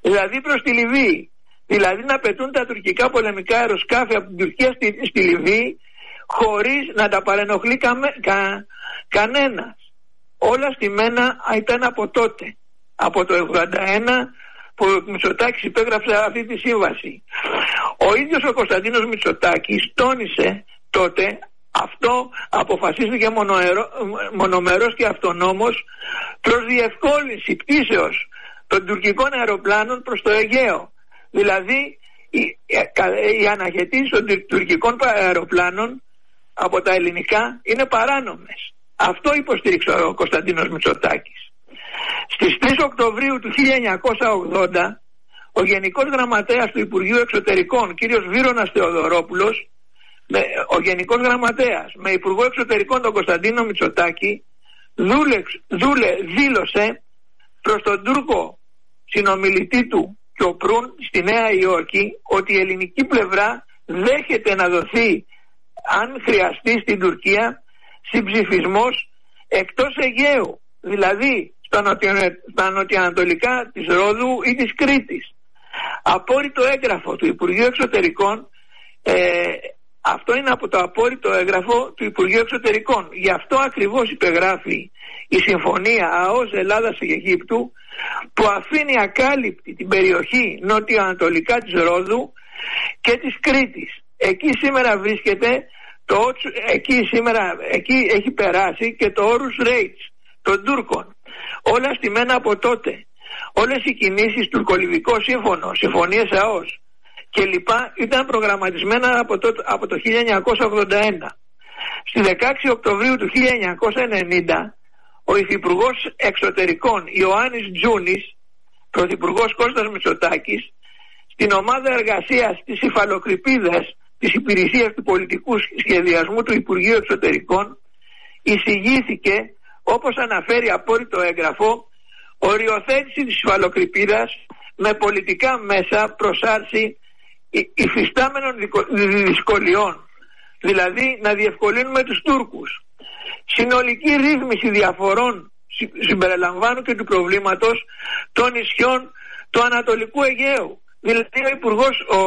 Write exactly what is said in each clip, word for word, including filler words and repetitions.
δηλαδή προς τη Λιβύη. Δηλαδή να πετούν τα τουρκικά πολεμικά αεροσκάφη από την Τουρκία στη, στη Λιβύη χωρίς να τα παρενοχλεί καμε, κα, κανένας. Όλα στημένα ήταν από τότε, από το ογδόντα ένα που ο Μητσοτάκης υπέγραψε αυτή τη σύμβαση. Ο ίδιος ο Κωνσταντίνος Μητσοτάκης τόνισε τότε, αυτό αποφασίστηκε μονοερο, μονομερός και αυτονόμος, προς διευκόλυνση πτήσεως των τουρκικών αεροπλάνων προς το Αιγαίο. Δηλαδή οι, οι αναχαιτήσεις των τουρκικών αεροπλάνων από τα ελληνικά είναι παράνομες. Αυτό υποστήριξε ο Κωνσταντίνος Μητσοτάκης. Στις τρεις Οκτωβρίου του χίλια εννιακόσια ογδόντα ο Γενικός Γραμματέας του Υπουργείου Εξωτερικών, κύριος Βύρωνας Θεοδωρόπουλος, με, ο Γενικός Γραμματέας με Υπουργό Εξωτερικών τον Κωνσταντίνο Μητσοτάκη, δούλε, δούλε, δήλωσε προς τον Τούρκο συνομιλητή του Κιοπρούν στη Νέα Υόρκη ότι η ελληνική πλευρά δέχεται να δοθεί, αν χρειαστεί, στην Τουρκία συμψηφισμός εκτός Αιγαίου, δηλαδή στα, νοτιο, στα νοτιοανατολικά της Ρόδου ή της Κρήτης. Απόρριτο έγγραφο του Υπουργείου Εξωτερικών, ε, αυτό είναι από το απόρριτο έγγραφο του Υπουργείου Εξωτερικών. Γι' αυτό ακριβώς υπεγράφει η Συμφωνία ΑΟΣ Ελλάδας και Αιγύπτου, που αφήνει ακάλυπτη την περιοχή νοτιοανατολικά της Ρόδου και της Κρήτης. Εκεί σήμερα βρίσκεται το, εκεί σήμερα εκεί έχει περάσει και το όρους Ρέιτς των Τούρκων. Όλα στημένα από τότε. Όλες οι κινήσεις, τουρκολιβικό σύμφωνο, συμφωνίες ΑΟΣ και λοιπά ήταν προγραμματισμένα από το, από το χίλια εννιακόσια ογδόντα ένα. Στη δεκαέξι Οκτωβρίου του χίλια εννιακόσια ενενήντα ο Υφυπουργός Εξωτερικών Ιωάννης Τζούνης, Πρωθυπουργός Κώστας Μητσοτάκης, στην ομάδα εργασίας της υφαλοκρηπίδας της Υπηρεσίας του Πολιτικού Σχεδιασμού του Υπουργείου Εξωτερικών εισηγήθηκε, όπως αναφέρει απόρριτο έγγραφο, οριοθέτηση της υφαλοκρηπίδας με πολιτικά μέσα προσάρση υφιστάμενων δυσκολιών, δηλαδή να διευκολύνουμε τους Τούρκους. Συνολική ρύθμιση διαφορών συμπεριλαμβάνουν και του προβλήματος των νησιών του Ανατολικού Αιγαίου. Δηλαδή ο Υπουργός, ο,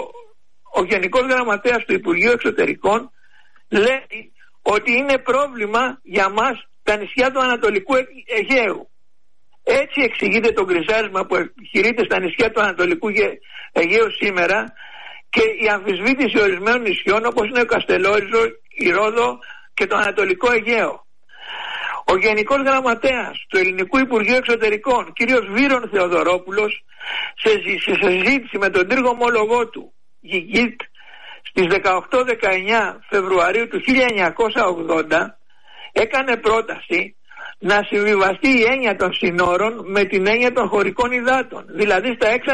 ο Γενικός Γραμματέας του Υπουργείου Εξωτερικών λέει ότι είναι πρόβλημα για μας τα νησιά του Ανατολικού Αιγαίου. Έτσι εξηγείται το γκρισάρισμα που επιχειρείται στα νησιά του Ανατολικού Αιγαίου σήμερα και η αμφισβήτηση ορισμένων νησιών όπως είναι ο Καστελόριζο, η Ρόδο και το Ανατολικό Αιγαίο. Ο Γενικός Γραμματέας του Ελληνικού Υπουργείου Εξωτερικών, κύριος Βύρων Θεοδωρόπουλος, σε, σε συζήτηση με τον τύργο ομόλογό του Γιγίτ στις δεκαοκτώ δεκαεννιά Φεβρουαρίου του χίλια εννιακόσια ογδόντα έκανε πρόταση να συμβιβαστεί η έννοια των συνόρων με την έννοια των χωρικών υδάτων, δηλαδή στα έξι,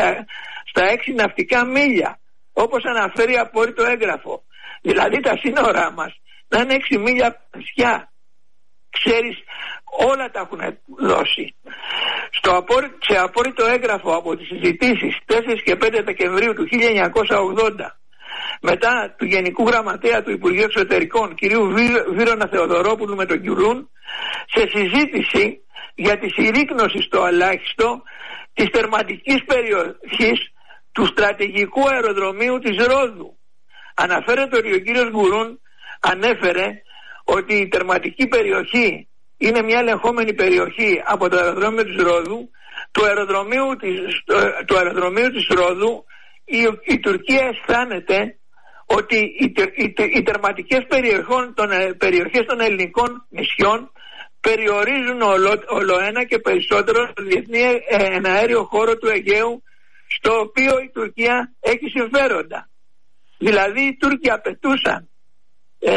στα έξι ναυτικά μίλια, όπως αναφέρει απόρριτο έγγραφο. Δηλαδή τα σύνορά μας να είναι έξι μίλια νησιά. Ξέρεις, όλα τα έχουν δώσει. Στο απόρριτο, σε απόρριτο έγγραφο από τις συζητήσεις τέσσερις και πέντε Δεκεμβρίου του χίλια εννιακόσια ογδόντα μετά του Γενικού Γραμματέα του Υπουργείου Εξωτερικών κυρίου Βύρωνα Θεοδωρόπουλου με τον Κιουρούν, σε συζήτηση για τη συρρίκνωση στο ελάχιστο της τερματικής περιοχής του στρατηγικού αεροδρομίου της Ρόδου. Αναφέρεται ότι ο κύριος Γκουρούν ανέφερε ότι η τερματική περιοχή είναι μια ελεγχόμενη περιοχή από το αεροδρόμιο της Ρόδου. Του αεροδρομίου της, του αεροδρομίου της Ρόδου η, η Τουρκία αισθάνεται ότι οι, οι, οι τερματικές περιοχών, των, περιοχές των ελληνικών νησιών περιορίζουν όλο, όλο ένα και περισσότερο το διεθνή εναέριο χώρο του Αιγαίου, στο οποίο η Τουρκία έχει συμφέροντα. Δηλαδή οι Τούρκοι απαιτούσαν ε,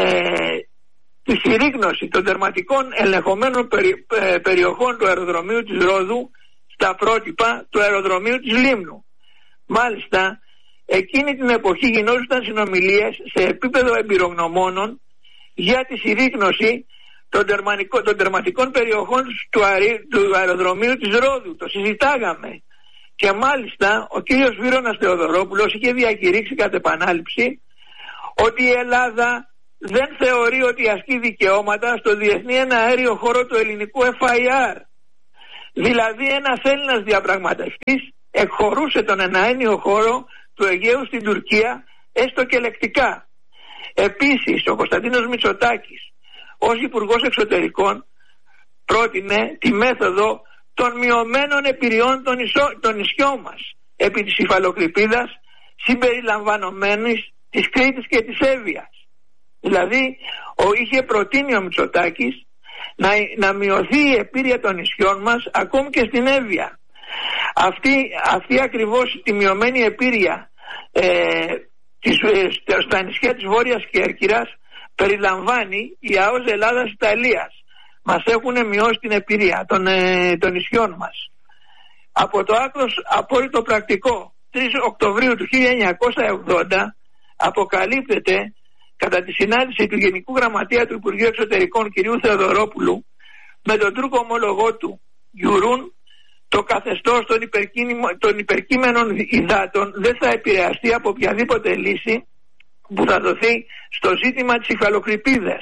τη συρρίκνωση των τερματικών ελεγχομένων περι, ε, περιοχών του αεροδρομίου της Ρόδου στα πρότυπα του αεροδρομίου της Λίμνου. Μάλιστα, εκείνη την εποχή γινόντουσαν συνομιλίες σε επίπεδο εμπειρογνωμόνων για τη συρρίκνωση των, των τερματικών περιοχών του, αερι, του αεροδρομίου της Ρόδου. Το συζητάγαμε. Και μάλιστα ο κύριος Βύρωνας Θεοδωρόπουλος είχε διακηρύξει κατ' επανάληψη ότι η Ελλάδα δεν θεωρεί ότι ασκεί δικαιώματα στο διεθνή εναέριο χώρο του ελληνικού εφ άι αρ. Δηλαδή ένας Έλληνας διαπραγματευτής εκχωρούσε τον εναένιο χώρο του Αιγαίου στην Τουρκία, έστω και λεκτικά. Επίσης, ο Κωνσταντίνος Μητσοτάκης ως Υπουργός Εξωτερικών πρότεινε τη μέθοδο των μειωμένων επιρριών των, ισο... των νησιών μας επί της υφαλοκρηπίδας, συμπεριλαμβανομένης της Κρήτης και της Εύβοιας. Δηλαδή, ο, είχε προτείνει ο Μητσοτάκης να, να μειωθεί η επίρρεια των νησιών μας ακόμη και στην Εύβοια. Αυτή, αυτή ακριβώς τη μειωμένη επίρρεια ε, της, ε, στα νησιά της Βόρειας Κέρκυρας περιλαμβάνει η ΑΟΣ Ελλάδας Ιταλίας. Μας έχουν μειώσει την επίρρεια των, ε, των νησιών μας. Από το άκρος απόλυτο πρακτικό, τρεις Οκτωβρίου του χίλια εννιακόσια ογδόντα, αποκαλύπτεται κατά τη συνάντηση του Γενικού Γραμματεία του Υπουργείου Εξωτερικών κ. Θεοδωρόπουλου με τον Τούρκο ομόλογό του Γιουρούν, το καθεστώς των, των υπερκείμενων υδάτων δεν θα επηρεαστεί από οποιαδήποτε λύση που θα δοθεί στο ζήτημα της υφαλοκρηπίδας.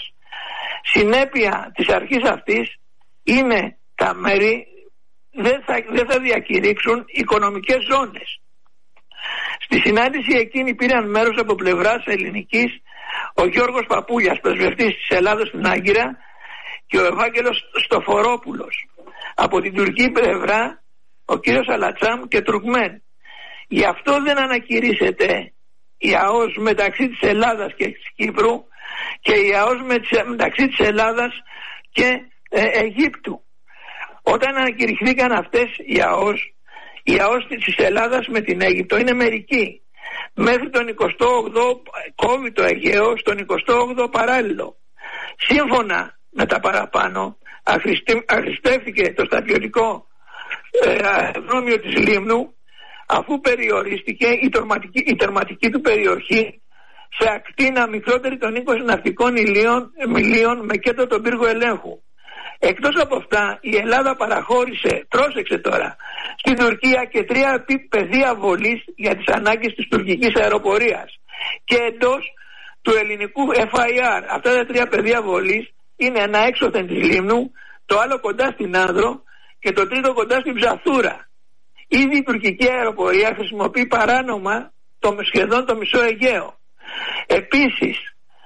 Συνέπεια της αρχής αυτής είναι τα μέρη δεν θα, δεν θα διακηρύξουν οικονομικές ζώνες. Στη συνάντηση εκείνη πήραν μέρος από πλευράς ελληνικής ο Γιώργος Παπούλιας, πρεσβευτής της Ελλάδας στην Άγκυρα, και ο Ευάγγελος Στοφορόπουλος. Από την τουρκική πλευρά ο κύριος Αλατσάμ και Τουρκμέν. Γι' αυτό δεν ανακηρύσσεται η ΑΟΣ μεταξύ της Ελλάδας και της Κύπρου και η ΑΟΣ μεταξύ της Ελλάδας και ε, Αιγύπτου. Όταν ανακηρυχθήκαν αυτές οι ΑΟΣ, η ΑΟΣ της Ελλάδας με την Αίγυπτο είναι μερική. Μέχρι τον εικοστό όγδοο κόβει το Αιγαίο στον εικοστό όγδοο παράλληλο. Σύμφωνα με τα παραπάνω, αχρηστεύτηκε το στρατιωτικό αεροδρόμιο της Λίμνου, αφού περιορίστηκε η τερματική, η τερματική του περιοχή σε ακτίνα μικρότερη των είκοσι ναυτικών μιλίων με κέντρο τον πύργο ελέγχου. Εκτός από αυτά, η Ελλάδα παραχώρησε, πρόσεξε τώρα, στην Τουρκία και τρία πεδία βολής για τις ανάγκες της τουρκικής αεροπορίας και εντός του ελληνικού εφ άι αρ. Αυτά τα τρία πεδία βολής είναι ένα έξωθεν της Λίμνου, το άλλο κοντά στην Άνδρο και το τρίτο κοντά στην Ψαθούρα. Ήδη η τουρκική αεροπορία χρησιμοποιεί παράνομα το, σχεδόν το μισό Αιγαίο. Επίσης,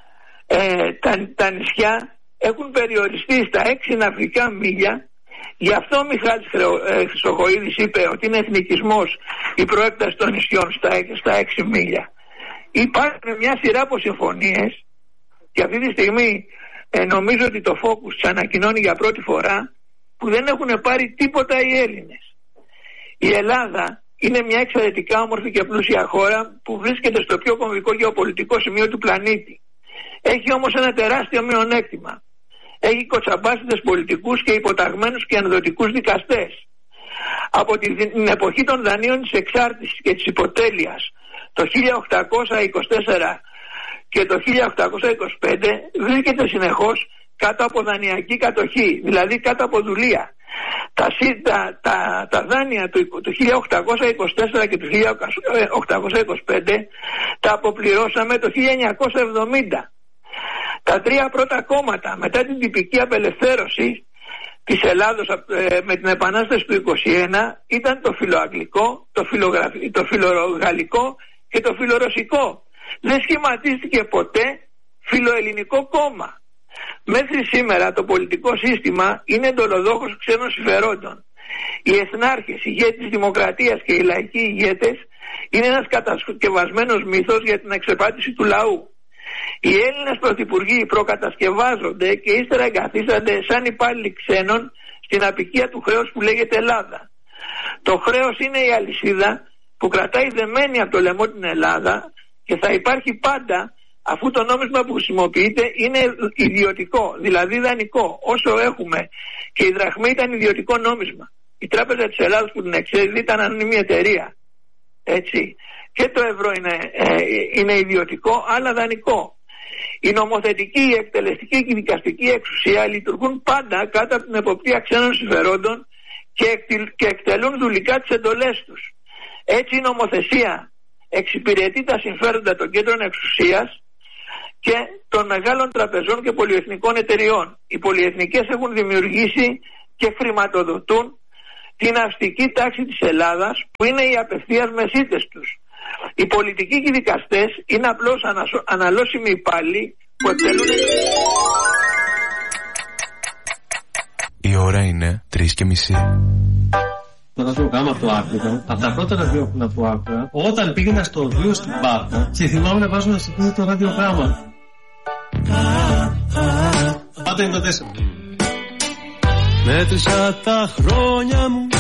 ε, τα, τα νησιά έχουν περιοριστεί στα έξι ναυτικά μίλια. Γι' αυτό ο Μιχάλης Χρυσοχοΐδης είπε ότι είναι εθνικισμός η προέκταση των νησιών στα, στα έξι μίλια. Υπάρχουν μια σειρά από συμφωνίες και αυτή τη στιγμή ε, νομίζω ότι το Focus τις ανακοινώνει για πρώτη φορά, που δεν έχουν πάρει τίποτα οι Έλληνες. Η Ελλάδα είναι μια εξαιρετικά όμορφη και πλούσια χώρα που βρίσκεται στο πιο κομβικό γεωπολιτικό σημείο του πλανήτη. Έχει όμως ένα τεράστιο μειονέκτημα. Έχει κοτσαμπάσιδες πολιτικούς και υποταγμένους και ενδοτικούς δικαστές. Από την εποχή των δανείων της εξάρτησης και της υποτέλειας το χίλια οκτακόσια είκοσι τέσσερα και το χίλια οκτακόσια είκοσι πέντε βρίσκεται συνεχώς κάτω από δανειακή κατοχή, δηλαδή κάτω από δουλεία. Τα, τα, τα, τα δάνεια του, του χίλια οκτακόσια είκοσι τέσσερα και του χίλια οκτακόσια είκοσι πέντε τα αποπληρώσαμε το χίλια εννιακόσια εβδομήντα. Τα τρία πρώτα κόμματα μετά την τυπική απελευθέρωση της Ελλάδος ε, με την Επανάσταση του είκοσι ένα ήταν το φιλοαγγλικό, το, φιλογραφι, το φιλογαλλικό και το φιλορωσικό. Δεν σχηματίστηκε ποτέ φιλοελληνικό κόμμα. Μέχρι σήμερα το πολιτικό σύστημα είναι εντολοδόχος ξένων συμφερόντων. Οι εθνάρχες, οι ηγέτες της δημοκρατίας και οι λαϊκοί ηγέτες είναι ένας κατασκευασμένος μύθος για την εξεπάτηση του λαού. Οι Έλληνες πρωθυπουργοί προκατασκευάζονται και ύστερα εγκαθίστανται σαν υπάλληλοι ξένων στην απικία του χρέους που λέγεται Ελλάδα. Το χρέος είναι η αλυσίδα που κρατάει δεμένη από το λαιμό την Ελλάδα και θα υπάρχει πάντα, αφού το νόμισμα που χρησιμοποιείται είναι ιδιωτικό, δηλαδή δανεικό. Όσο έχουμε, και η δραχμή ήταν ιδιωτικό νόμισμα. Η Τράπεζα της Ελλάδας που την εξέδιδε ήταν ανώνυμη εταιρεία. Έτσι. Και το ευρώ είναι, ε, είναι ιδιωτικό, αλλά δανεικό. Η νομοθετική, η εκτελεστική και η δικαστική εξουσία λειτουργούν πάντα κάτω από την εποπτεία ξένων συμφερόντων και, εκτελ, και εκτελούν δουλικά τις εντολές τους. Έτσι η νομοθεσία εξυπηρετεί τα συμφέροντα των κέντρων εξουσίας και των μεγάλων τραπεζών και πολυεθνικών εταιριών. Οι πολυεθνικές έχουν δημιουργήσει και χρηματοδοτούν την αστική τάξη της Ελλάδας που είναι οι απευθείας μεσίτες τους. Οι πολιτικοί και οι δικαστές είναι απλώς ανασο... αναλώσιμοι υπάλληλοι που εκτελούν... Η ώρα είναι τρεις και μισή. Το ραδιογράμμα το άκουγα, από τα πρώτα ραδιόφωνα που άκουγα, όταν πήγαινα στο οδείο στην Πάτρα και θυμάμαι να βάζω να σηκώνει το ραδιογράμμα. Πάτε είναι το τέσσερα. Μέτρησα τα χρόνια μου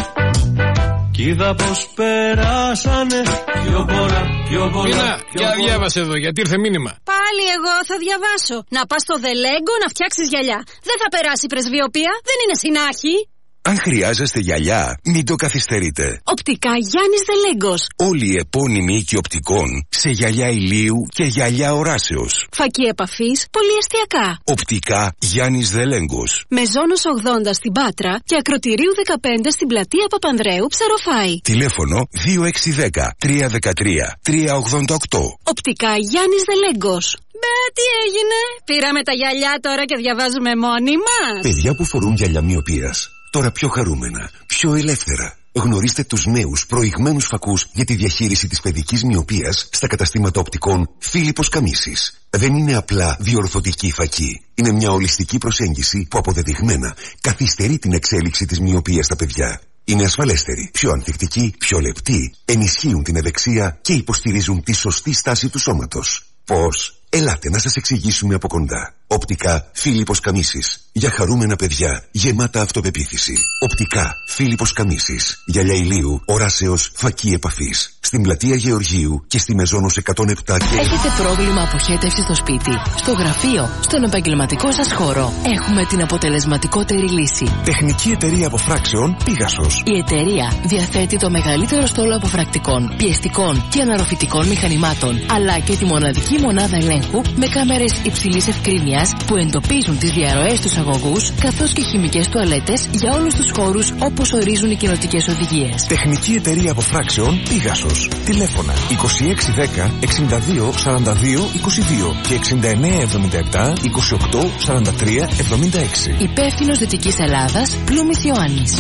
κι είδα πως περάσανε πιο πολλά, πιο πολλά. Μίνα, για διάβασε εδώ, γιατί ήρθε μήνυμα. Πάλι εγώ θα διαβάσω. Να πας στο Δελέγκο να φτιάξεις γυαλιά. Δεν θα περάσει η πρεσβειοπία, δεν είναι συνάχη. Αν χρειάζεστε γυαλιά, μην το καθυστερείτε. Οπτικά Γιάννης Δελέγκος. Όλοι οι επώνυμοι οίκοι οπτικών σε γυαλιά ηλίου και γυαλιά οράσεως. Φακή επαφής, πολυεστιακά. Οπτικά Γιάννης Δελέγκος. Μεζόνος ογδόντα στην Πάτρα και Ακροτηρίου δεκαπέντε στην πλατεία Παπανδρέου, Ψαροφάη. Τηλέφωνο δύο έξι ένα μηδέν τρία ένα τρία τρία ογδόντα οκτώ. Οπτικά Γιάννης Δελέγκος. Μπε, τι έγινε? Πήραμε τα γυαλιά τώρα και διαβάζουμε μόνοι μας. Παιδιά που φορούν γυαλιά μυοπίας, τώρα πιο χαρούμενα, πιο ελεύθερα. Γνωρίστε τους νέους προηγμένους φακούς για τη διαχείριση της παιδικής μυοπίας στα καταστήματα οπτικών Φίλιππος Καμίσης. Δεν είναι απλά διορθωτική φακή. Είναι μια ολιστική προσέγγιση που αποδεδειγμένα καθυστερεί την εξέλιξη της μυοπίας στα παιδιά. Είναι ασφαλέστεροι, πιο ανθεκτικοί, πιο λεπτοί, ενισχύουν την ευεξία και υποστηρίζουν τη σωστή στάση του σώματος. Πώς? Ελάτε να σας εξηγήσουμε από κοντά. Οπτικά Φίλιππος Καμίσης. Για χαρούμενα παιδιά, γεμάτα αυτοπεποίθηση. Οπτικά Φίλιππος Καμίσης. Γυαλιά ηλίου, οράσεως, φακή επαφής. Στην πλατεία Γεωργίου και στη Μεζόνος εκατόν επτά και... Έχετε πρόβλημα αποχέτευσης στο σπίτι, στο γραφείο, στον επαγγελματικό σας χώρο? Έχουμε την αποτελεσματικότερη λύση. Τεχνική εταιρεία αποφράξεων Πίγασος. Η εταιρεία διαθέτει το μεγαλύτερο στόλο αποφρακτικών, πιεστικών και αναρροφητικών μηχανημάτων, αλλά και τη μοναδική μονάδα ελέγχου με κάμερες υψηλής ευκρίνειας που εντοπίζουν τις διαρροές στους αγωγούς, καθώς και χημικές τουαλέτες για όλους τους χώρους όπως ορίζουν οι κοινοτικές οδηγίες. Τεχνική εταιρεία αποφράξεων Πίγασος. Τηλέφωνα είκοσι έξι δέκα εξήντα δύο σαράντα δύο είκοσι δύο και εξήντα εννέα εβδομήντα επτά είκοσι οκτώ σαράντα τρία εβδομήντα έξι. Υπεύθυνος Δυτικής Ελλάδας, Πλούμης Ιωάννης.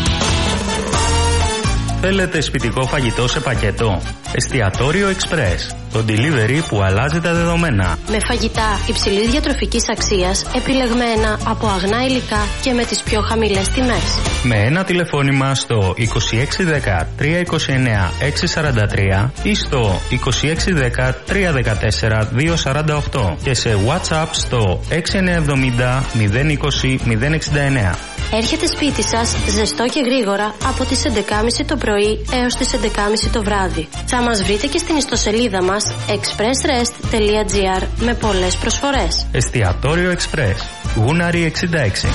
Θέλετε σπιτικό φαγητό σε πακέτο? Εστιατόριο Express. Το delivery που αλλάζει τα δεδομένα. Με φαγητά υψηλής διατροφικής αξίας, επιλεγμένα από αγνά υλικά και με τις πιο χαμηλές τιμές. Με ένα τηλεφώνημα στο είκοσι έξι δέκα τρία είκοσι εννέα έξι σαράντα τρία ή στο είκοσι έξι δέκα τρία δεκατέσσερα δύο σαράντα οκτώ και σε WhatsApp στο έξι εννέα εβδομήντα μηδέν είκοσι μηδέν εξήντα εννέα. Έρχεται σπίτι σας ζεστό και γρήγορα από τις έντεκα και μισή το πρωί έως τις έντεκα και μισή το βράδυ. Θα μας βρείτε και στην ιστοσελίδα μας expressrest τελεία gr με πολλές προσφορές. Εστιατόριο Express, Γούναρη εξήντα έξι.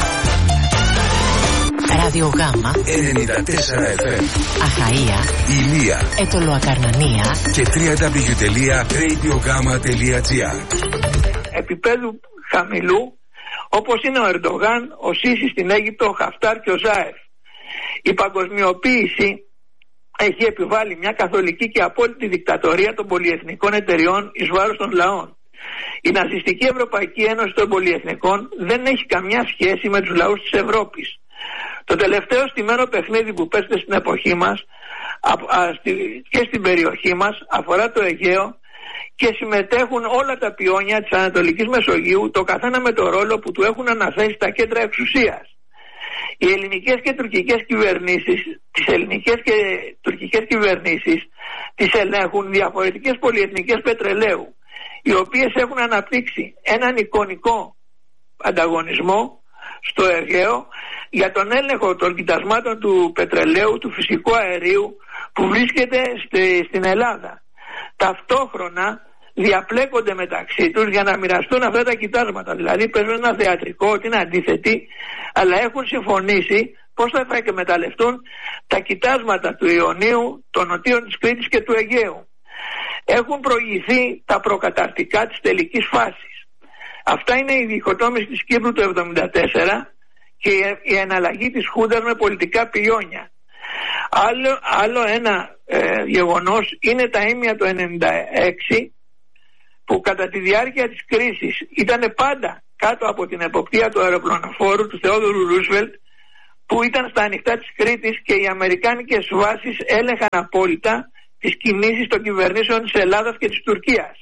Ραδιογάμμα ενενήντα τέσσερα εφ εμ. Αχαΐα, Ηλία, Ετωλοακαρνανία και double-u double-u double-u τελεία radiogama τελεία gr. Επίπεδου χαμηλού, όπως είναι ο Ερντογάν, ο Σίση στην Αίγυπτο, ο Χαφτάρ και ο Ζάεφ. Η παγκοσμιοποίηση έχει επιβάλει μια καθολική και απόλυτη δικτατορία των πολυεθνικών εταιριών εις βάρος των λαών. Η ναζιστική Ευρωπαϊκή Ένωση των Πολυεθνικών δεν έχει καμιά σχέση με τους λαούς της Ευρώπης. Το τελευταίο στημένο παιχνίδι που παίζεται στην εποχή μας και στην περιοχή μας αφορά το Αιγαίο και συμμετέχουν όλα τα πιόνια της Ανατολικής Μεσογείου, το καθένα με το ρόλο που του έχουν αναθέσει τα κέντρα εξουσίας. Οι ελληνικές και τουρκικές κυβερνήσεις, τις ελληνικές και τουρκικές κυβερνήσεις τις ελέγχουν διαφορετικές πολυεθνικές πετρελαίου, οι οποίες έχουν αναπτύξει έναν εικονικό ανταγωνισμό στο Αιγαίο για τον έλεγχο των κοιτασμάτων του πετρελαίου, του φυσικού αερίου που βρίσκεται στη, στην Ελλάδα. Ταυτόχρονα διαπλέκονται μεταξύ τους για να μοιραστούν αυτά τα κοιτάσματα. Δηλαδή παίζουν ένα θεατρικό ότι είναι αντίθετοι, αλλά έχουν συμφωνήσει πώς θα θα εκμεταλλευτούν τα κοιτάσματα του Ιωνίου, των νοτίων της Κρήτης και του Αιγαίου. Έχουν προηγηθεί τα προκαταρτικά της τελικής φάσης. Αυτά είναι η διχοτόμηση της Κύπρου το εβδομήντα τέσσερα και η εναλλαγή της Χούντας με πολιτικά πιόνια. Άλλο, άλλο ένα ε, γεγονός είναι τα ήμια του ενενήντα έξι, που κατά τη διάρκεια της κρίσης ήταν πάντα κάτω από την εποπτεία του αεροπλανοφόρου του Θεόδωρου Ρούσβελτ, που ήταν στα ανοιχτά της Κρήτης και οι αμερικάνικες βάσεις έλεγχαν απόλυτα τις κινήσεις των κυβερνήσεων της Ελλάδας και της Τουρκίας.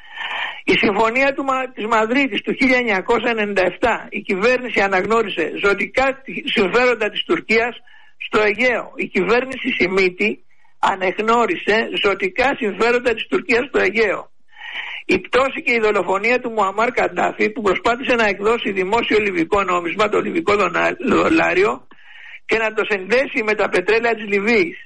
Η συμφωνία του, της Μαδρίτης του χίλια εννιακόσια ενενήντα επτά, η κυβέρνηση αναγνώρισε ζωτικά συμφέροντα της Τουρκίας στο Αιγαίο. Η κυβέρνηση Σιμίτη ανεγνώρισε ζωτικά συμφέροντα της Τουρκίας στο Αιγαίο. Η πτώση και η δολοφονία του Μουαμάρ Καντάφη, που προσπάθησε να εκδώσει δημόσιο λιβικό νόμισμα, το λιβικό δολάριο, και να το συνδέσει με τα πετρέλαια της Λιβύης.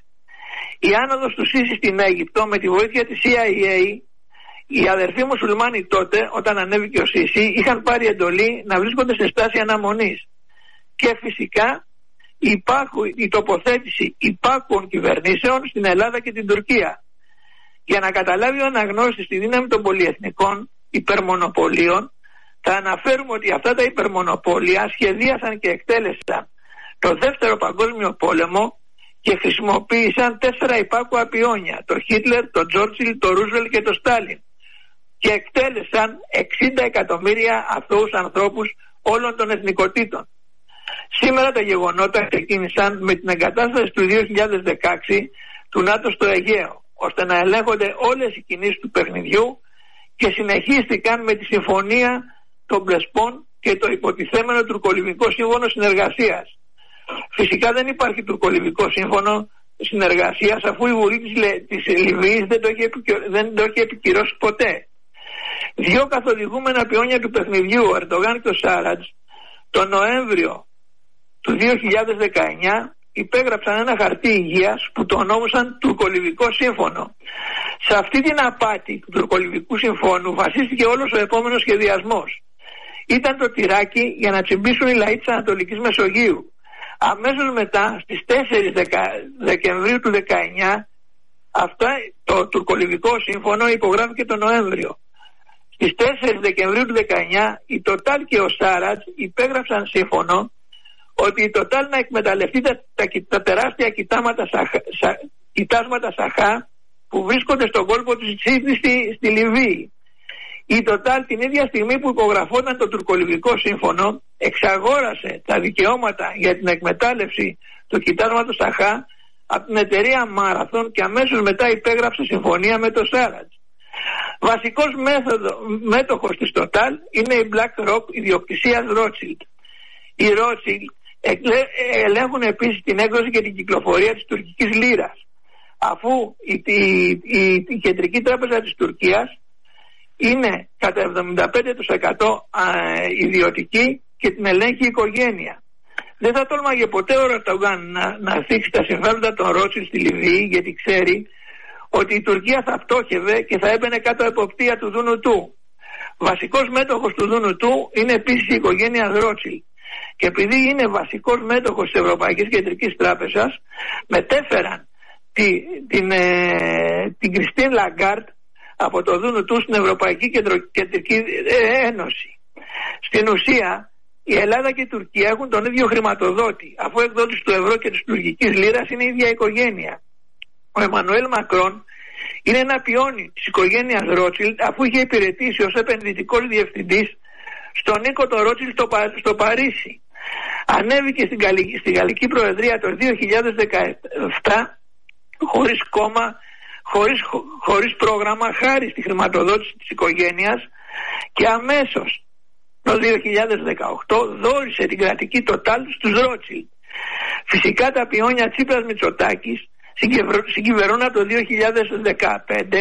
Η άνοδος του Σίση στην Αίγυπτο με τη βοήθεια της σι άι έι, οι αδερφοί μουσουλμάνοι τότε, όταν ανέβηκε ο Σίση, είχαν πάρει εντολή να βρίσκονται σε στάση αναμονής. Και φυσικά υπάκου, η τοποθέτηση υπάκουων κυβερνήσεων στην Ελλάδα και την Τουρκία. Για να καταλάβει ο αναγνώστης τη δύναμη των πολυεθνικών υπερμονοπολίων, θα αναφέρουμε ότι αυτά τα υπερμονοπόλια σχεδίασαν και εκτέλεσαν το δεύτερο παγκόσμιο πόλεμο και χρησιμοποίησαν τέσσερα υπάκουα πιόνια, το Χίτλερ, το Τζόρτσιλ, το Ρούσβελ και το Στάλιν, και εκτέλεσαν εξήντα εκατομμύρια αθώους ανθρώπους όλων των εθνικοτήτων. Σήμερα τα γεγονότα ξεκίνησαν με την εγκατάσταση του δύο χιλιάδες δεκαέξι του ΝΑΤΟ στο Αιγαίο, ώστε να ελέγχονται όλες οι κινήσεις του παιχνιδιού, και συνεχίστηκαν με τη συμφωνία των Πρεσπών και το υποτιθέμενο τουρκολιβικό σύμφωνο συνεργασίας. Φυσικά δεν υπάρχει τουρκολιβικό σύμφωνο συνεργασίας, αφού η Βουλή της, της Λιβύης δεν το, έχει, δεν το έχει επικυρώσει ποτέ. Δύο καθοδηγούμενα πιόνια του παιχνιδιού, ο Ερντογάν και ο Σάρατς, τον Νοέμβριο του δύο χιλιάδες δεκαεννιά υπέγραψαν ένα χαρτί υγείας που το ονόμασαν τουρκολιβικό σύμφωνο. Σε αυτή την απάτη του τουρκολιβικού συμφώνου βασίστηκε όλος ο επόμενος σχεδιασμός. Ήταν το τυράκι για να τσιμπήσουν οι λαοί της Ανατολικής Μεσογείου. Αμέσως μετά, στις τέσσερις Δεκεμβρίου του δεκαεννιά, αυτά, το τουρκολιβικό σύμφωνο υπογράφηκε τον Νοέμβριο. Στις τέσσερις Δεκεμβρίου του δεκαεννιά, η Τοτάλ και ο Σάρατς υπέγραψαν σύμφωνο ότι η Τοτάλ να εκμεταλλευτεί τα, τα, τα τεράστια κοιτάσματα Σαχά, σα, κοιτάσματα Σαχά που βρίσκονται στον κόλπο της Τσίπρης στη, στη Λιβύη. Η Τοτάλ την ίδια στιγμή που υπογραφόταν το τουρκολιβικό σύμφωνο εξαγόρασε τα δικαιώματα για την εκμετάλλευση του κοιτάσματος Σαχά από την εταιρεία Μάραθον και αμέσως μετά υπέγραψε συμφωνία με το Σάρατς. Βασικός μέθοδο, μέτοχος της Total είναι η BlackRock ιδιοκτησίας Rothschild. Οι Rothschild ελέγχουν επίσης την έκδοση και την κυκλοφορία της τουρκικής λίρας, αφού η, η, η, η κεντρική τράπεζα της Τουρκίας είναι κατά εβδομήντα πέντε τοις εκατό ιδιωτική και την ελέγχει η οικογένεια. Δεν θα τόλμαγε ποτέ ο Ερντογάν να, να θίξει τα συμφέροντα των Rothschild στη Λιβύη, γιατί ξέρει ότι η Τουρκία θα φτώχευε και θα έμπαινε κάτω εποπτεία του Δούνου του. Βασικός μέτοχος του Δούνου του είναι επίσης η οικογένεια Rothschild. Και επειδή είναι βασικός μέτοχος της Ευρωπαϊκής Κεντρικής Τράπεζας, μετέφεραν τη, την, ε, την Κριστίν Λαγκάρτ από το Δούνου του στην Ευρωπαϊκή Κεντρο, Κεντρική Ένωση. Στην ουσία, η Ελλάδα και η Τουρκία έχουν τον ίδιο χρηματοδότη, αφού εκδότης του ευρώ και της τουρκικής λίρας είναι η ίδια οικογένεια. Ο Εμμανουέλ Μακρόν είναι ένα πιόνι της οικογένειας Ρότσιλντ, αφού είχε υπηρετήσει ως επενδυτικός διευθυντής στον οίκο των Ρότσιλντ στο, στο Παρίσι. Ανέβηκε στην, στην Γαλλική Προεδρία το δύο χιλιάδες δεκαεπτά χωρίς κόμμα, χωρίς, χωρίς πρόγραμμα, χάρη στη χρηματοδότηση της οικογένειας, και αμέσως το δύο χιλιάδες δεκαοκτώ δόρισε την κρατική Total στους Ρότσιλντ. Φυσικά τα πιόνια Τσίπρας Μητσοτάκης συγκυβερνούν το δύο χιλιάδες δεκαπέντε,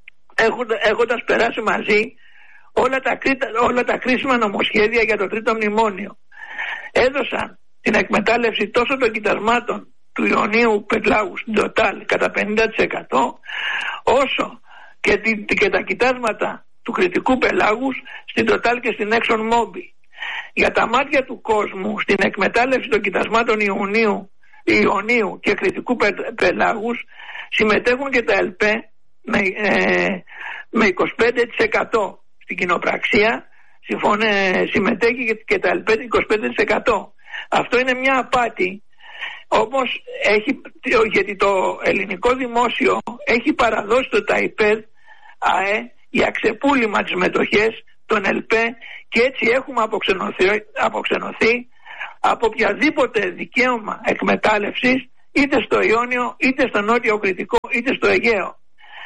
έχοντας περάσει μαζί όλα τα, όλα τα κρίσιμα νομοσχέδια για το τρίτο μνημόνιο. Έδωσαν την εκμετάλλευση τόσο των κοιτασμάτων του Ιωνίου Πετλάγου στην Total κατά πενήντα τοις εκατό, όσο και, την, και τα κοιτάσματα του κριτικού πελάγους στην Total και στην Exxon Mobil. Για τα μάτια του κόσμου, στην εκμετάλλευση των κοιτασμάτων Ιωνίου Ιωνίου και κριτικού πε, πελάγους συμμετέχουν και τα ΕΛΠΕ με, ε, με είκοσι πέντε τοις εκατό στην κοινοπραξία. Συμφωνέ, συμμετέχει και, και τα ΕΛΠΕ είκοσι πέντε τοις εκατό. Αυτό είναι μια απάτη, όμως έχει, γιατί το ελληνικό δημόσιο έχει παραδώσει το ΤΑΙΠΕΔ ΑΕ για ξεπούλημα τις μετοχές των ΕΛΠΕ, και έτσι έχουμε αποξενωθεί, αποξενωθεί από οποιαδήποτε δικαίωμα εκμετάλλευσης, είτε στο Ιόνιο, είτε στο Νότιο Κρητικό, είτε στο Αιγαίο.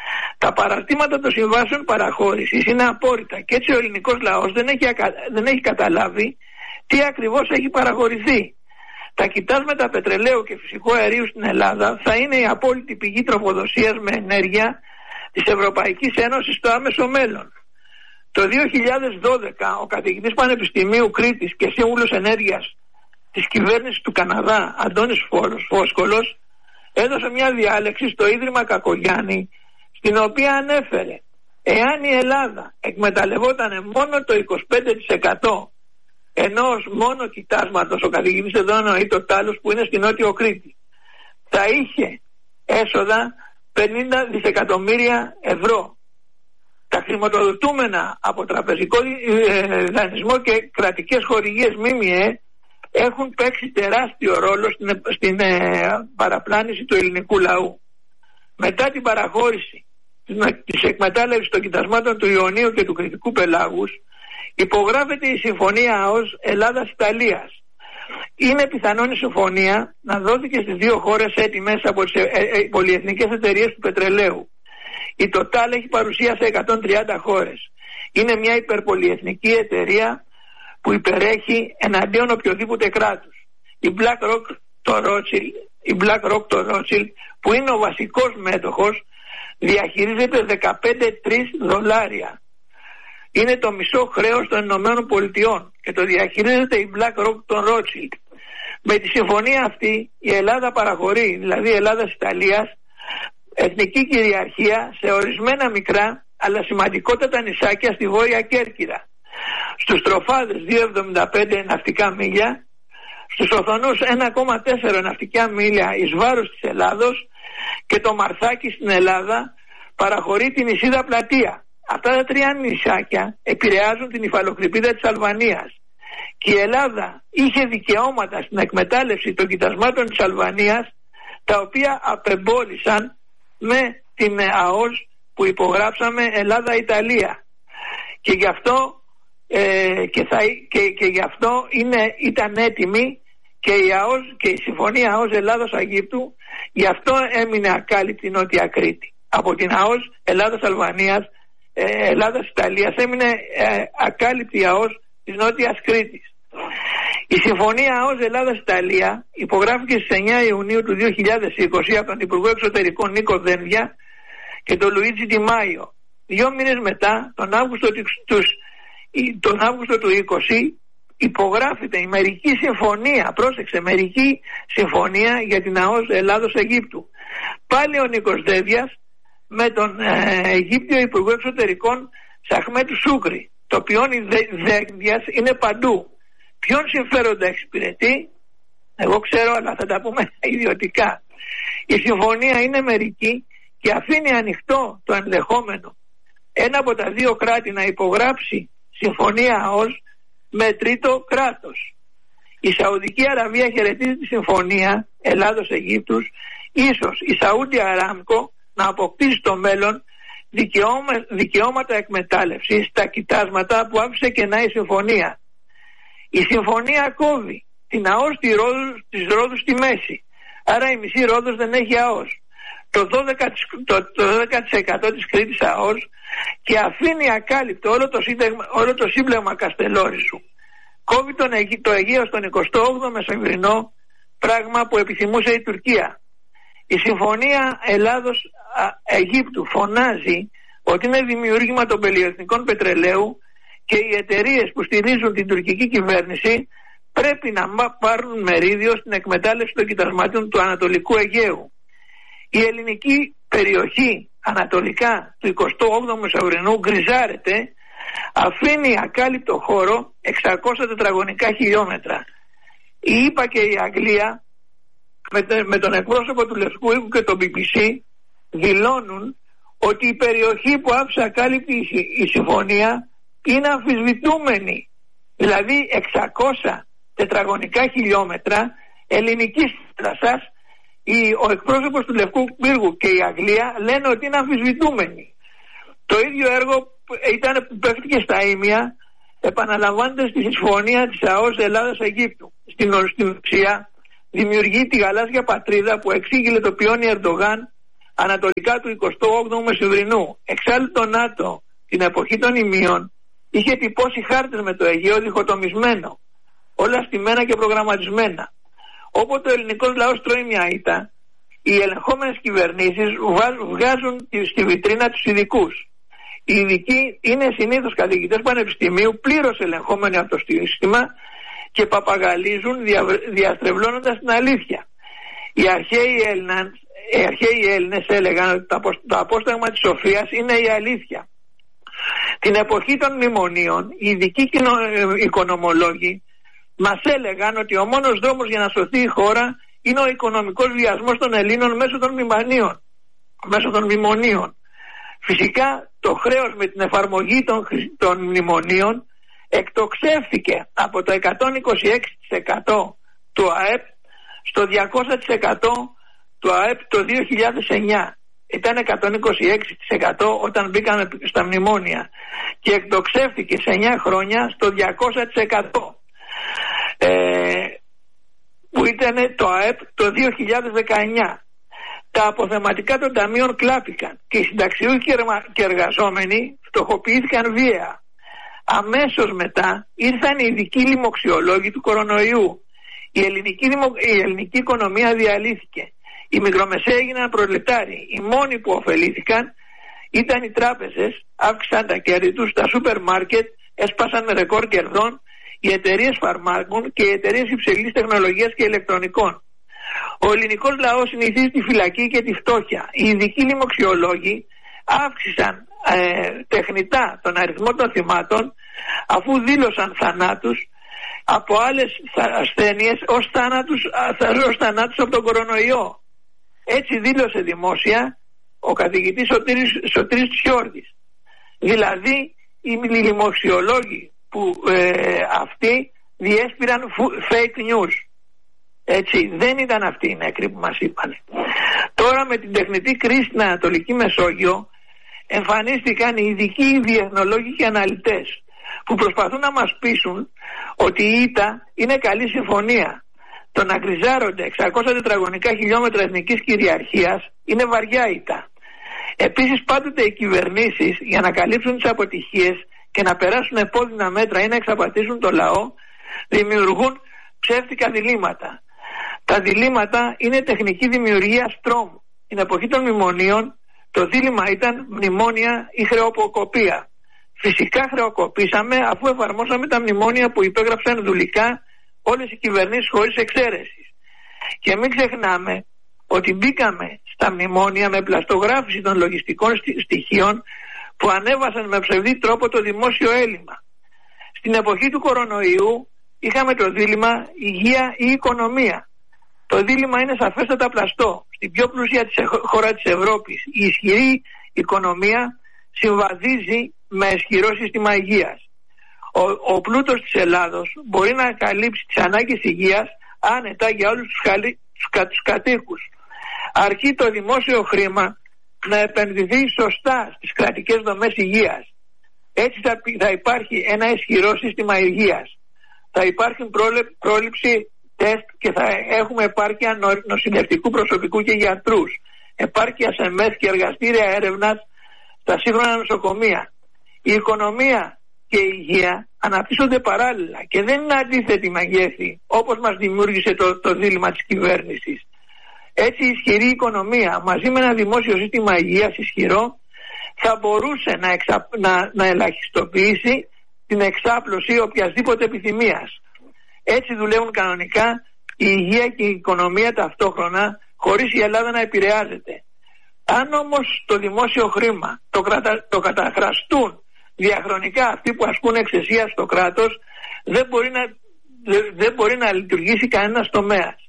Τα παραρτήματα των συμβάσεων παραχώρησης είναι απόρριτα και έτσι ο ελληνικός λαός δεν έχει, δεν έχει καταλάβει τι ακριβώς έχει παραχωρηθεί. Τα κοιτάσματα πετρελαίου και φυσικού αερίου στην Ελλάδα θα είναι η απόλυτη πηγή τροφοδοσίας με ενέργεια της Ευρωπαϊκής Ένωσης στο άμεσο μέλλον. Το δύο χιλιάδες δώδεκα ο καθηγητής Πανεπιστημίου Κρήτης και σύμβουλος ενέργειας της κυβέρνησης του Καναδά, Αντώνης Φόσκολος, έδωσε μια διάλεξη στο Ίδρυμα Κακογιάννη, στην οποία ανέφερε εάν η Ελλάδα εκμεταλλευόταν μόνο το είκοσι πέντε τοις εκατό ενός μόνο κοιτάσματος, ο καθηγητής εδώ εννοεί το Τάλος που είναι στη Νότιο Κρήτη, θα είχε έσοδα πενήντα δισεκατομμύρια ευρώ. Τα χρηματοδοτούμενα από τραπεζικό δανεισμό και κρατικές χορηγίες ΜΜΕ έχουν παίξει τεράστιο ρόλο στην, στην ε, παραπλάνηση του ελληνικού λαού. Μετά την παραχώρηση της εκμετάλλευσης των κοιτασμάτων του Ιωνίου και του Κρητικού Πελάγους, υπογράφεται η Συμφωνία ΑΟΣ Ελλάδας-Ιταλίας. Είναι πιθανόν η συμφωνία να δόθηκε στις δύο χώρες έτοιμες από τις ε, ε, πολυεθνικές εταιρείες του πετρελαίου. Η Total έχει παρουσία σε εκατόν τριάντα χώρες. Είναι μια υπερπολυεθνική εταιρεία που υπερέχει εναντίον οποιοδήποτε κράτους. Η BlackRock το Rothschild, η BlackRock το Rothschild, που είναι ο βασικός μέτοχος, διαχειρίζεται δεκαπέντε δισεκατομμύρια δολάρια. Είναι το μισό χρέος των Ηνωμένων Πολιτειών και το διαχειρίζεται η BlackRock των Rothschild. Με τη συμφωνία αυτή η Ελλάδα παραχωρεί, δηλαδή η Ελλάδα της Ιταλίας, εθνική κυριαρχία σε ορισμένα μικρά αλλά σημαντικότατα νησάκια στη Βόρεια Κέρκυρα. Στους Τροφάδες δύο κόμμα εβδομήντα πέντε ναυτικά μίλια, στους Οθονούς ένα κόμμα τέσσερα ναυτικά μίλια εις βάρος της Ελλάδος και το Μαρθάκι στην Ελλάδα παραχωρεί την νησίδα Πλατεία. Αυτά τα τρία νησάκια επηρεάζουν την υφαλοκρηπίδα της Αλβανίας και η Ελλάδα είχε δικαιώματα στην εκμετάλλευση των κοιτασμάτων της Αλβανίας, τα οποία απεμπόλησαν με την ΑΟΣ που υπογράψαμε Ελλάδα-Ιταλία. Και γι' αυτό ε, και, θα, και, και γι' αυτό είναι, ήταν έτοιμη και η, ΑΟΣ, και η συμφωνία ΑΟΣ Ελλάδος-Αιγύπτου, γι' αυτό έμεινε ακάλυπτη η Νότια Κρήτη. Από την ΑΟΣ Ελλάδας-Αλβανίας, ε, Ελλάδας-Ιταλίας έμεινε ε, ακάλυπτη η ΑΟΣ της Νότιας Κρήτης. Η συμφωνία ΑΟΣ Ελλάδας-Ιταλία υπογράφηκε στις εννιά Ιουνίου του δύο χιλιάδες είκοσι από τον Υπουργό Εξωτερικών Νίκο Δένδια και τον Λουίτζι Ντι Μάιο. Δύο μήνες μετά, τον Αύγουστο, τους, τον Αύγουστο του είκοσι, υπογράφεται η μερική συμφωνία, πρόσεξε, μερική συμφωνία για την ΑΟΣ Ελλάδος-Αιγύπτου. Πάλι ο Νίκος Δένδιας με τον ε, Αιγύπτιο Υπουργό Εξωτερικών Σαχμέτ Σούκρη. Το ποιόν Δένδιας είναι παντού. Ποιον συμφέροντα εξυπηρετεί, εγώ ξέρω, αλλά θα τα πούμε ιδιωτικά. Η συμφωνία είναι μερική και αφήνει ανοιχτό το ενδεχόμενο ένα από τα δύο κράτη να υπογράψει συμφωνία ΑΟΣ με τρίτο κράτος. Η Σαουδική Αραβία χαιρετίζει τη συμφωνία Ελλάδος-Αιγύπτους, ίσως η Σαούντι Αράμκο να αποκτήσει στο μέλλον δικαιώμα, δικαιώματα εκμετάλλευσης στα κοιτάσματα που άφησε κενά η συμφωνία. Η συμφωνία κόβει την ΑΟΣ τη Ρόδου, της Ρόδου στη μέση, άρα η μισή Ρόδος δεν έχει ΑΟΣ. Το δώδεκα τοις εκατό, το, το δώδεκα τοις εκατό της Κρήτης ΑΟΣ και αφήνει ακάλυπτο όλο το, σύνταγμα, όλο το σύμπλεγμα Καστελόρισου. Κόβει τον, το Αιγαίο στον εικοστό όγδοο Μεσημβρινό, πράγμα που επιθυμούσε η Τουρκία. Η συμφωνία Ελλάδος-Αιγύπτου φωνάζει ότι είναι δημιούργημα των πολυεθνικών πετρελαίου και οι εταιρείες που στηρίζουν την τουρκική κυβέρνηση πρέπει να πάρουν μερίδιο στην εκμετάλλευση των κοιτασμάτων του Ανατολικού Αιγαίου. Η ελληνική περιοχή ανατολικά του εικοστού όγδοου Μεσημβρινού γκριζάρεται, αφήνει ακάλυπτο χώρο εξακόσια τετραγωνικά χιλιόμετρα. Η ΗΠΑ και η Αγγλία με τον εκπρόσωπο του Λευκού Οίκου και το μπι μπι σι δηλώνουν ότι η περιοχή που άφησε ακάλυπτη η συμφωνία είναι αμφισβητούμενη. Δηλαδή εξακόσια τετραγωνικά χιλιόμετρα ελληνικής θάλασσας, ο εκπρόσωπος του Λευκού Πύργου και η Αγγλία λένε ότι είναι αμφισβητούμενη. Το ίδιο έργο ήταν που παίχτηκε στα Ήμια, επαναλαμβάνεται στη συμφωνία της ΑΟΣ Ελλάδας-Αιγύπτου. στην, στην ουσία δημιουργεί τη γαλάζια πατρίδα που εξήγηλε το πιόνι Ερντογάν ανατολικά του εικοστού όγδοου Μεσημβρινού. Εξάλλου το ΝΑΤΟ την εποχή των ημείων είχε τυπώσει χάρτες με το Αιγαίο διχοτομισμένο, όλα στημένα και προγραμματισμένα. Όποτε ο ελληνικός λαός τρώει μια ήττα, οι ελεγχόμενες κυβερνήσεις βγάζουν στη βιτρίνα τους ειδικούς. Οι ειδικοί είναι συνήθως καθηγητές πανεπιστημίου, πλήρως ελεγχόμενοι από το σύστημα και παπαγαλίζουν δια, διαστρεβλώνοντας την αλήθεια. Οι αρχαίοι Έλληνες, οι αρχαίοι Έλληνες έλεγαν ότι το απόσταγμα της σοφίας είναι η αλήθεια. Την εποχή των μνημονίων οι ειδικοί οικονομολόγοι μας έλεγαν ότι ο μόνος δρόμος για να σωθεί η χώρα είναι ο οικονομικός βιασμός των Ελλήνων μέσω των μνημονίων. Μέσω των μνημονίων. Φυσικά το χρέος με την εφαρμογή των, των μνημονίων εκτοξεύθηκε από το εκατόν είκοσι έξι τοις εκατό του ΑΕΠ στο διακόσια τοις εκατό του ΑΕΠ το δύο χιλιάδες εννιά. Ήταν εκατόν είκοσι έξι τοις εκατό όταν μπήκαμε στα μνημόνια και εκτοξεύθηκε σε εννιά χρόνια στο διακόσια τοις εκατό ε, που ήταν το ΑΕΠ το δύο χιλιάδες δεκαεννιά. Τα αποθεματικά των ταμείων κλάπηκαν και οι συνταξιούχοι και εργαζόμενοι φτωχοποιήθηκαν βία. Αμέσως μετά ήρθαν οι ειδικοί λοιμοξιολόγοι του κορονοϊού. Η ελληνική, δημο... η ελληνική οικονομία διαλύθηκε. Οι μικρομεσαίοι έγιναν προλετάροι. Οι μόνοι που ωφελήθηκαν ήταν οι τράπεζες, αύξησαν τα κέρδη τους, τα σούπερ μάρκετ έσπασαν με ρεκόρ κερδών, οι εταιρείες φαρμάκων και οι εταιρείες υψηλής τεχνολογίας και ηλεκτρονικών. Ο ελληνικός λαός συνηθίζει τη φυλακή και τη φτώχεια. Οι ειδικοί λοιμοξιολόγοι αύξησαν ε, τεχνητά τον αριθμό των θυμάτων αφού δήλωσαν θανάτους από άλλες ασθένειες ως θανάτους, ως θανάτους από τον κορονοϊό. Έτσι δήλωσε δημόσια ο καθηγητής Σωτήρης, Σωτήρης Τσιόρδης. Δηλαδή οι λοιμοξιολόγοι που ε, αυτοί διέσπηραν fake news. Έτσι, δεν ήταν αυτοί οι νεκροί που μας είπαν. Τώρα με την τεχνητή κρίση στην Ανατολική Μεσόγειο εμφανίστηκαν οι ειδικοί διεθνολόγοι και αναλυτές που προσπαθούν να μας πείσουν ότι η ήττα είναι καλή συμφωνία. Το να γκριζάρονται εξακόσια τετραγωνικά χιλιόμετρα εθνικής κυριαρχίας είναι βαριά ήττα. Επίσης πάντοτε οι κυβερνήσεις για να καλύψουν τις αποτυχίες και να περάσουν επώδυνα μέτρα ή να εξαπατήσουν το λαό δημιουργούν ψεύτικα διλήμματα. Τα διλήμματα είναι τεχνική δημιουργία στρώμου. Στην εποχή των μνημονίων το δίλημμα ήταν μνημόνια ή χρεοκοπία. Φυσικά χρεοκοπήσαμε αφού εφαρμόσαμε τα μνημόνια που υπέγραψαν δουλικά όλες οι κυβερνήσεις χωρίς εξαίρεση. Και μην ξεχνάμε ότι μπήκαμε στα μνημόνια με πλαστογράφηση των λογιστικών στοιχείων που ανέβασαν με ψευδή τρόπο το δημόσιο έλλειμμα. Στην εποχή του κορονοϊού είχαμε το δίλημμα υγεία ή οικονομία. Το δίλημμα είναι σαφέστατα πλαστό. Στην πιο πλούσια της χώρα της Ευρώπης η ισχυρή οικονομία συμβαδίζει με ισχυρό σύστημα υγείας. Ο, ο πλούτος της Ελλάδος μπορεί να καλύψει τις ανάγκες υγείας άνετα για όλους τους, χαλί, τους, τους κατοίκους. Αρκεί το δημόσιο χρήμα να επενδυθεί σωστά στις κρατικές δομές υγείας. Έτσι θα, θα υπάρχει ένα ισχυρό σύστημα υγείας. Θα υπάρχει πρόληψη τεστ και θα έχουμε επάρκεια νοσηλευτικού προσωπικού και γιατρούς. Επάρκεια σε μεθ και εργαστήρια έρευνας στα σύγχρονα νοσοκομεία. Η οικονομία και η υγεία αναπτύσσονται παράλληλα και δεν είναι αντίθετη μεγέθη όπως μας δημιούργησε το, το δίλημμα της κυβέρνησης. Έτσι η ισχυρή οικονομία μαζί με ένα δημόσιο σύστημα υγείας ισχυρό θα μπορούσε να, εξα... να, να ελαχιστοποιήσει την εξάπλωση οποιασδήποτε επιθυμίας. Έτσι δουλεύουν κανονικά η υγεία και η οικονομία ταυτόχρονα χωρίς η Ελλάδα να επηρεάζεται. Αν όμως το δημόσιο χρήμα το, κρατα... το καταχραστούν διαχρονικά αυτοί που ασκούν εξαισία στο κράτος, δεν μπορεί να, δεν μπορεί να λειτουργήσει κανένας τομέας.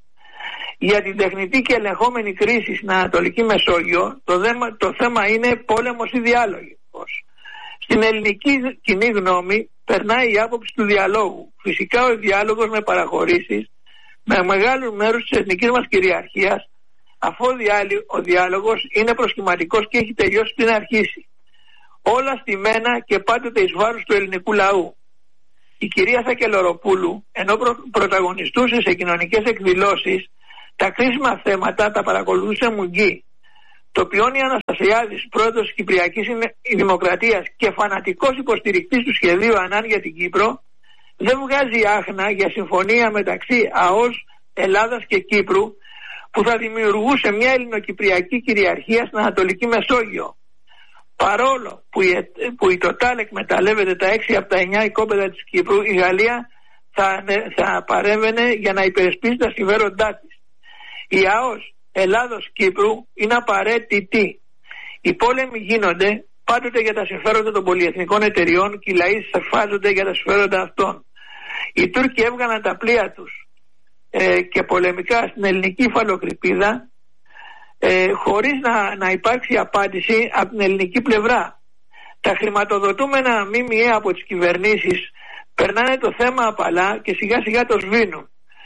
Για την τεχνητή και ελεγχόμενη κρίση στην Ανατολική Μεσόγειο το, δέμα, το θέμα είναι πόλεμος ή διάλογος. Στην ελληνική κοινή γνώμη περνάει η άποψη του διαλόγου. Φυσικά ο διάλογος με παραχωρήσεις με μεγάλο μέρος της εθνικής μας κυριαρχίας, αφού ο διάλογος είναι προσχηματικός και έχει τελειώσει πριν αρχίσει. Όλα στημένα και πάντοτε εις βάρος του ελληνικού λαού. η κυρία Σακελοροπούλου, ενώ προ, πρωταγωνιστούσε σε κοινωνικές εκδηλώσεις, τα κρίσιμα θέματα τα παρακολουθούσε μουγγί. Το Πιόνι Αναστασιάδης, πρόεδρος της Κυπριακής Δημοκρατίας και φανατικός υποστηρικτής του σχεδίου Ανάν για την Κύπρο, δεν βγάζει άχνα για συμφωνία μεταξύ ΑΟΣ, Ελλάδας και Κύπρου, που θα δημιουργούσε μια ελληνοκυπριακή κυριαρχία στην Ανατολική Μεσόγειο. Παρόλο που η, που η Total εκμεταλλεύεται τα έξι από τα εννιά οικόπεδα της Κύπρου, η Γαλλία θα, θα παρέμβαινε για να υπερασπίσει τα συμφέροντά της. Η ΑΟΣ Ελλάδος-Κύπρου είναι απαραίτητη. Οι πόλεμοι γίνονται πάντοτε για τα συμφέροντα των πολυεθνικών εταιριών και οι λαοί σαφάζονται για τα συμφέροντα αυτών. Οι Τούρκοι έβγαλαν τα πλοία τους ε, και πολεμικά στην ελληνική υφαλοκρηπίδα ε, χωρίς να, να υπάρξει απάντηση από την ελληνική πλευρά. Τα χρηματοδοτούμενα ΜΜΕ από τις κυβερνήσεις περνάνε το θέμα απαλά και σιγά σιγά το σβήνουν.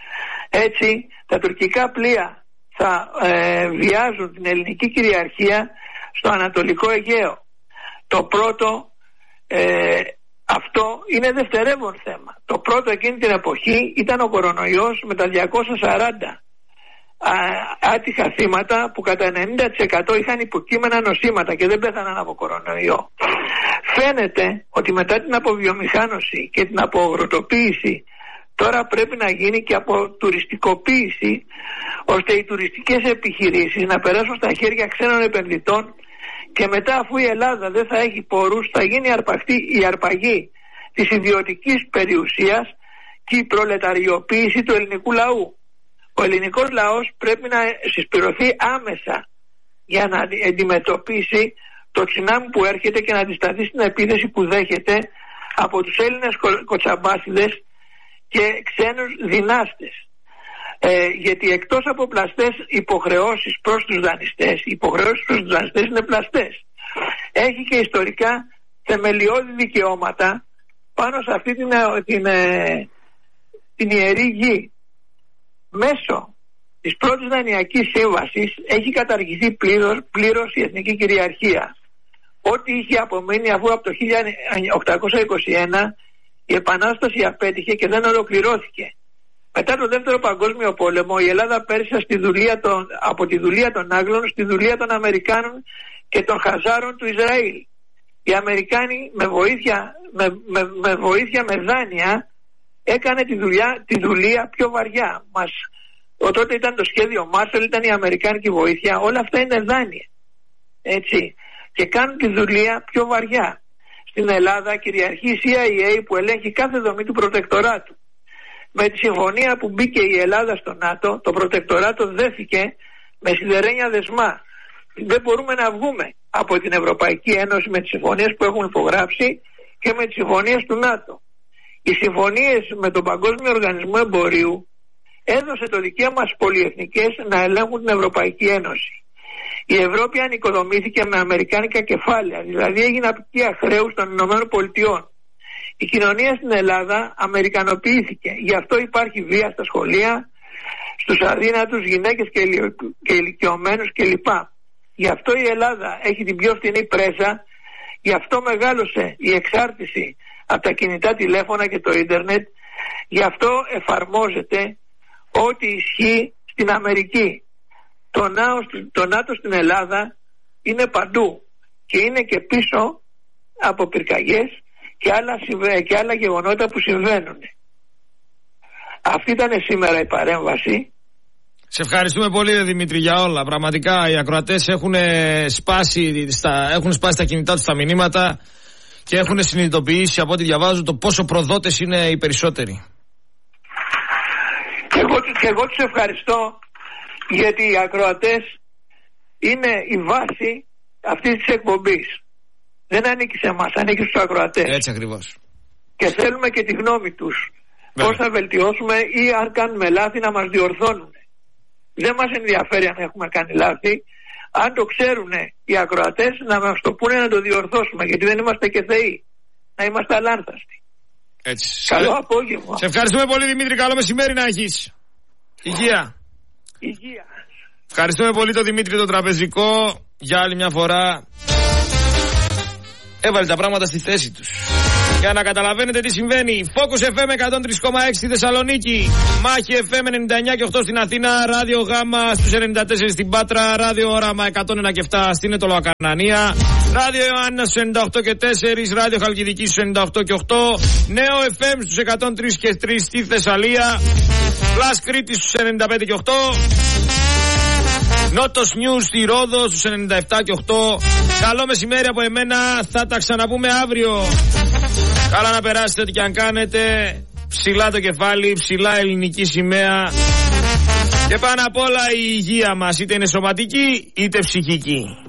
Έτσι τα τουρκικά πλοία θα ε, βιάζουν την ελληνική κυριαρχία στο Ανατολικό Αιγαίο. Το πρώτο ε, αυτό είναι δευτερεύον θέμα. Το πρώτο εκείνη την εποχή ήταν ο κορονοϊός με τα διακόσια σαράντα α, άτυχα θύματα που κατά ενενήντα τοις εκατό είχαν υποκείμενα νοσήματα και δεν πέθαναν από κορονοϊό. Φαίνεται ότι μετά την αποβιομηχάνωση και την αποαγροτοποίηση τώρα πρέπει να γίνει και από τουριστικοποίηση, ώστε οι τουριστικές επιχειρήσεις να περάσουν στα χέρια ξένων επενδυτών και μετά, αφού η Ελλάδα δεν θα έχει πόρους, θα γίνει αρπαχτή, η αρπαγή της ιδιωτικής περιουσίας και η προλεταριοποίηση του ελληνικού λαού. Ο ελληνικός λαός πρέπει να συσπηρωθεί άμεσα για να αντιμετωπίσει το τσουνάμι που έρχεται και να αντισταθεί στην επίθεση που δέχεται από τους Έλληνες κοτσαμπάσιδες και ξένους δυνάστες. Ε, γιατί εκτός από πλαστές υποχρεώσεις προς τους δανειστές, οι υποχρεώσεις προς τους δανειστές είναι πλαστές. Έχει και ιστορικά θεμελιώδη δικαιώματα πάνω σε αυτή την, την, την, την ιερή γη. Μέσω της πρώτης δανειακής σύμβασης έχει καταργηθεί πλήρως, πλήρως η εθνική κυριαρχία. Ό,τι είχε απομείνει, αφού από το χίλια οκτακόσια είκοσι ένα η Επανάσταση απέτυχε και δεν ολοκληρώθηκε. Μετά το Δεύτερο Παγκόσμιο Πόλεμο η Ελλάδα πέρασε στη δουλεία των, από τη δουλεία των Άγγλων στη δουλεία των Αμερικάνων και των Χαζάρων του Ισραήλ. Οι Αμερικάνοι με βοήθεια με, με, με, βοήθεια, με δάνεια έκανε τη δουλειά, τη δουλεία πιο βαριά. Μας, ο, τότε ήταν το σχέδιο Μάρσαλ, ήταν η αμερικάνικη βοήθεια, όλα αυτά είναι δάνεια. Έτσι. Και κάνουν τη δουλεία πιο βαριά. Στην Ελλάδα κυριαρχεί η σι άι έι που ελέγχει κάθε δομή του προτεκτοράτου. Με τη συμφωνία που μπήκε η Ελλάδα στο ΝΑΤΟ, το προτεκτοράτο δέθηκε με σιδερένια δεσμά. Δεν μπορούμε να βγούμε από την Ευρωπαϊκή Ένωση με τις συμφωνίες που έχουν υπογράψει και με τις συμφωνίες του ΝΑΤΟ. Οι συμφωνίες με τον Παγκόσμιο Οργανισμό Εμπορίου έδωσε το δικαίωμα στις πολυεθνικές να ελέγχουν την Ευρωπαϊκή Ένωση. Η Ευρώπη ανοικοδομήθηκε με αμερικάνικα κεφάλαια, δηλαδή έγινε απικία χρέους των Ηνωμένων Πολιτειών. Η κοινωνία στην Ελλάδα αμερικανοποιήθηκε. Γι' αυτό υπάρχει βία στα σχολεία, στους αδύνατους, γυναίκες και, ηλικιο... και ηλικιωμένους κλπ. Γι' αυτό η Ελλάδα έχει την πιο φθηνή πρέσα, γι' αυτό μεγάλωσε η εξάρτηση από τα κινητά τηλέφωνα και το ίντερνετ, γι' αυτό εφαρμόζεται ό,τι ισχύει στην Αμερική. Το, νάο, το ΝΑΤΟ στην Ελλάδα είναι παντού και είναι και πίσω από πυρκαγιές και άλλα, και άλλα γεγονότα που συμβαίνουν. Αυτή ήταν σήμερα η παρέμβαση. Σε ευχαριστούμε πολύ, Δημήτρη, για όλα. Πραγματικά οι ακροατές έχουν σπάσει, στα, έχουν σπάσει τα κινητά τους τα μηνύματα και έχουν συνειδητοποιήσει από ό,τι διαβάζουν το πόσο προδότες είναι οι περισσότεροι. Και εγώ, και εγώ τους ευχαριστώ, γιατί οι ακροατές είναι η βάση αυτής της εκπομπής. Δεν ανήκει σε εμάς, ανήκει στους ακροατές. Έτσι ακριβώς. Και θέλουμε και τη γνώμη τους. Βέβαια. Πώς θα βελτιώσουμε ή αν κάνουμε λάθη να μας διορθώνουν. Δεν μας ενδιαφέρει αν έχουμε κάνει λάθη. Αν το ξέρουν οι ακροατές να μας το πούνε να το διορθώσουμε. Γιατί δεν είμαστε και θεοί. Να είμαστε αλάνθαστοι. Έτσι. Καλό απόγευμα. Σε ευχαριστούμε πολύ, Δημήτρη. Καλό μεσημέρι να έχεις. Υγεία. Υγεία. Ευχαριστούμε πολύ τον Δημήτρη τον Τραπεζικό. Για άλλη μια φορά έβαλε τα πράγματα στη θέση τους. Για να καταλαβαίνετε τι συμβαίνει. Focus εφ εμ εκατόν τρία κόμμα έξι στη Θεσσαλονίκη, Μάχη εφ εμ ενενήντα εννιά και οκτώ στην Αθήνα, Ράδιο Γάμα στους ενενήντα τέσσερα στην Πάτρα, Ράδιο Όραμα εκατόν ένα και επτά στην Ετωλοακανανία, Ράδιο Ιωάννα στους ενενήντα οκτώ και τέσσερα, Ράδιο Χαλκιδική στους ενενήντα οκτώ και οκτώ, Νέο εφ εμ στους εκατόν τρία και τρία στη Θεσσαλία, Plus Κρήτη στους ενενήντα πέντε και οκτώ, Νότος News στη Ρόδο στους ενενήντα επτά και οκτώ. Καλό μεσημέρι από εμένα, θα τα ξαναπούμε αύριο. Καλά να περάσετε ό,τι και αν κάνετε. Ψηλά το κεφάλι, ψηλά ελληνική σημαία. Και πάνω απ' όλα η υγεία μας, είτε είναι σωματική είτε ψυχική.